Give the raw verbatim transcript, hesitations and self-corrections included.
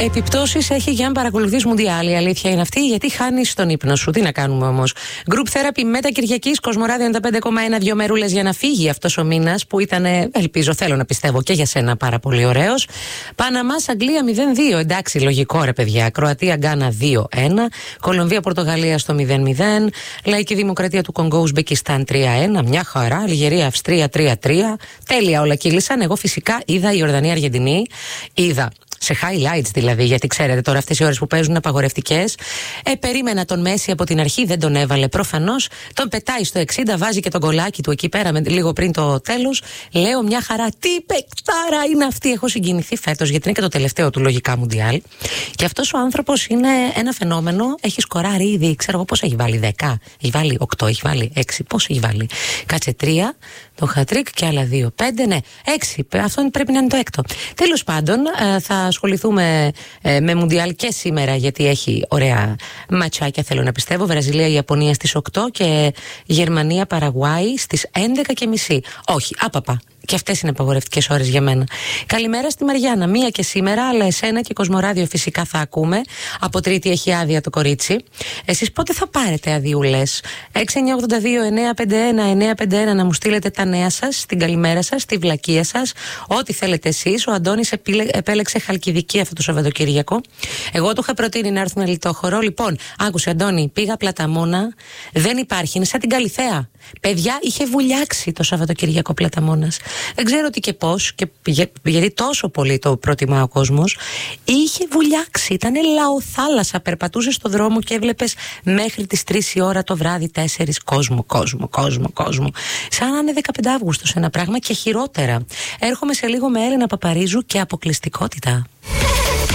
Επιπτώσεις έχει για αν παρακολουθείς Μουντιάλ. Η αλήθεια είναι αυτή, γιατί χάνεις τον ύπνο σου. Τι να κάνουμε όμως. Group Therapy Μέτα Κυριακής, Κοσμοράδιο ενενήντα πέντε κόμμα ένα, δύο μερούλες για να φύγει αυτός ο μήνας που ήταν, ελπίζω, θέλω να πιστεύω και για σένα πάρα πολύ ωραίος. Παναμάς Αγγλία μηδέν δύο. Εντάξει, λογικό ρε παιδιά. Κροατία Γκάνα δύο ένα. Κολομβία Πορτογαλία στο μηδέν μηδέν. Λαϊκή Δημοκρατία του Κονγκό Ουσμπεκιστάν τρία ένα. Μια χαρά. Αλγερία Αυστρία τρία τρία. Τέλεια όλα κύλησαν. Εγώ φυσικά είδα Ιορδανία Αργεντινή. Είδα. Σε highlights δηλαδή, γιατί ξέρετε τώρα αυτές οι ώρες που παίζουν απαγορευτικές. Ε, περίμενα τον Μέση από την αρχή, δεν τον έβαλε προφανώς. Τον πετάει στο εξήντα, βάζει και τον κολάκι του εκεί πέρα με, λίγο πριν το τέλος. Λέω μια χαρά, τι παικτάρα είναι αυτή. Έχω συγκινηθεί φέτος, γιατί είναι και το τελευταίο του λογικά Μουντιάλ. Και αυτός ο άνθρωπος είναι ένα φαινόμενο. Έχει σκοράρει ήδη, ξέρω εγώ πώς έχει βάλει, δέκα. Έχει βάλει οκτώ, έχει βάλει έξι. Πώς έχει βάλει. Κάτσε τρία, το χατρίκ και άλλα δύο. πέντε, ναι, έξι. Αυτό πρέπει να είναι το έκτο. Τέλος πάντων, θα ασχοληθούμε ε, με Μουντιάλ και σήμερα, γιατί έχει ωραία ματσάκια, θέλω να πιστεύω. Βραζιλία, Ιαπωνία στις οκτώ και Γερμανία, Παραγουάη στις έντεκα και μισή. Όχι, άπαπα. Και αυτές είναι απαγορευτικές ώρες για μένα. Καλημέρα στη Μαριάννα. Μία και σήμερα, αλλά εσένα και Κοσμοράδιο φυσικά θα ακούμε. Από Τρίτη έχει άδεια το κορίτσι. Εσείς πότε θα πάρετε αδειούλες? έξι εννιά ογδόντα δύο εννιά πενήντα ένα εννιά πενήντα ένα να μου στείλετε τα νέα σας, την καλημέρα σας, τη βλακεία σας, ό,τι θέλετε εσείς. Ο Αντώνης επέλεξε Χαλκιδική αυτό το Σαββατοκύριακο. Εγώ του είχα προτείνει να έρθουμε Λιτόχωρο. Λοιπόν, άκουσε Αντώνη, πήγα Πλαταμόνα. Δεν υπάρχει, είναι σαν την Καλιθέα. Παιδιά, είχε βουλιάξει το Σαββατοκύριακο Πλαταμόνας. Δεν ξέρω τι και πώς, και για, γιατί τόσο πολύ το προτιμά ο κόσμος. Είχε βουλιάξει, ήταν λαοθάλασσα. Περπατούσες στο δρόμο και έβλεπες μέχρι τις τρεις η ώρα το βράδυ, τέσσερις κόσμο, κόσμο, κόσμο, κόσμο. Σαν να είναι δεκαπέντε Αυγούστου ένα πράγμα, και χειρότερα. Έρχομαι σε λίγο με Έλενα Παπαρίζου και αποκλειστικότητα.